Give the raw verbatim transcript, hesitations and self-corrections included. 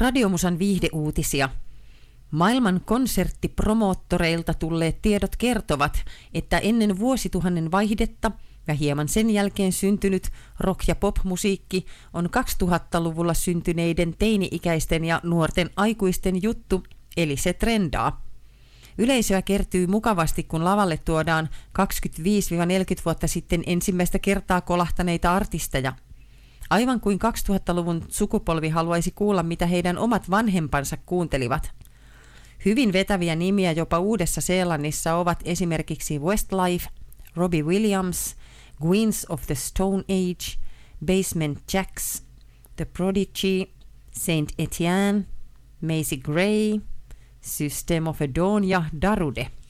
Radiomusan viihdeuutisia. Maailman konserttipromoottoreilta tulleet tiedot kertovat, että ennen vuosituhannen vaihdetta ja hieman sen jälkeen syntynyt rock- ja pop-musiikki on kaksituhattaluvulla syntyneiden teini-ikäisten ja nuorten aikuisten juttu, eli se trendaa. Yleisöä kertyy mukavasti, kun lavalle tuodaan kaksikymmentäviisi neljäkymmentä vuotta sitten ensimmäistä kertaa kolahtaneita artisteja. Aivan kuin kaksituhattaluvun sukupolvi haluaisi kuulla, mitä heidän omat vanhempansa kuuntelivat. Hyvin vetäviä nimiä jopa Uudessa-Seelannissa ovat esimerkiksi Westlife, Robbie Williams, Queens of the Stone Age, Basement Jaxx, The Prodigy, Saint Etienne, Macy Gray, System of a Down ja Darude.